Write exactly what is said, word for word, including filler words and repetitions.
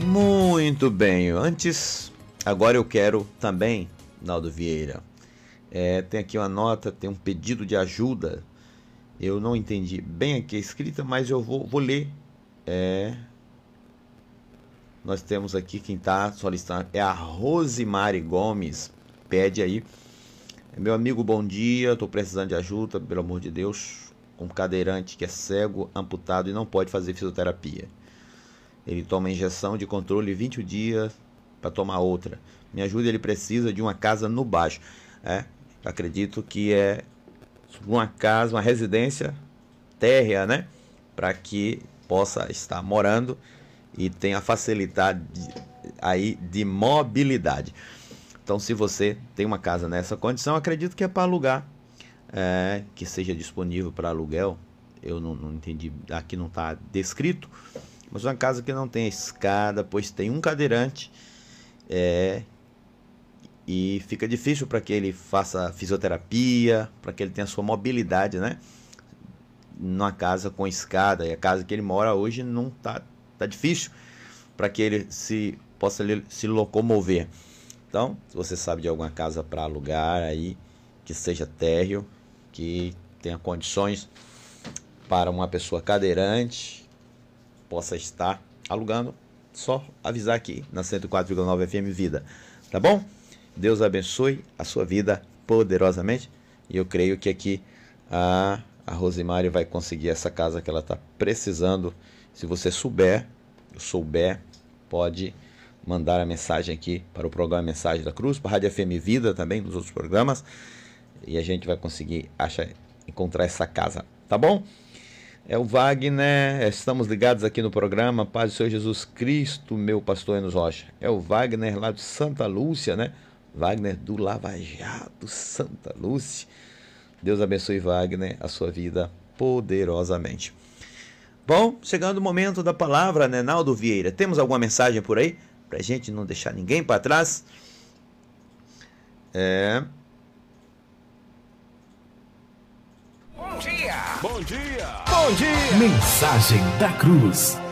Muito bem, antes, agora eu quero também, Naldo Vieira, é, tem aqui uma nota, tem um pedido de ajuda. Eu não entendi bem aqui a escrita, mas eu vou, vou ler. É, nós temos aqui quem está solicitando, é a Rosimari Gomes, pede aí. Meu amigo, bom dia, estou precisando de ajuda, pelo amor de Deus, um cadeirante que é cego, amputado e não pode fazer fisioterapia. Ele toma injeção de controle vinte dias para tomar outra. Me ajuda, ele precisa de uma casa no baixo. É, acredito que é uma casa, uma residência térrea, né? Para que possa estar morando e tenha facilidade aí de mobilidade. Então, se você tem uma casa nessa condição, acredito que é para alugar, é, que seja disponível para aluguel. Eu não, não entendi, aqui não está descrito, mas uma casa que não tem escada, pois tem um cadeirante, é, e fica difícil para que ele faça fisioterapia, para que ele tenha sua mobilidade, né? Numa casa com escada, e a casa que ele mora hoje não tá, tá difícil para que ele se possa se locomover. Então, se você sabe de alguma casa para alugar aí, que seja térreo, que tenha condições para uma pessoa cadeirante, possa estar alugando, só avisar aqui na cento e quatro vírgula nove F M Vida, tá bom? Deus abençoe a sua vida poderosamente, e eu creio que aqui a, a Rosimari vai conseguir essa casa que ela está precisando. Se você souber, souber, pode mandar a mensagem aqui para o programa Mensagem da Cruz, para a Rádio F M Vida também, nos outros programas, e a gente vai conseguir achar, encontrar essa casa, tá bom? É o Wagner, estamos ligados aqui no programa, Paz do Senhor Jesus Cristo, meu pastor Enos Rocha. É o Wagner lá de Santa Lúcia, né? Wagner do Lava Jato, Santa Lúcia. Deus abençoe, Wagner, a sua vida poderosamente. Bom, chegando o momento da palavra, né, Naldo Vieira? Temos alguma mensagem por aí? Pra gente não deixar ninguém para trás? É... Bom dia! Bom dia! Bom dia! Mensagem da Cruz.